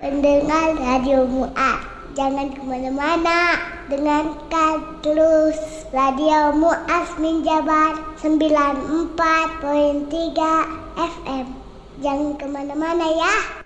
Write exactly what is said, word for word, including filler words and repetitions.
Pendengar Radio Mu'ad, jangan kemana-mana. Dengarkan terus Radio Mu'ad Minjabar sembilan puluh empat koma tiga F M. Jangan kemana-mana ya.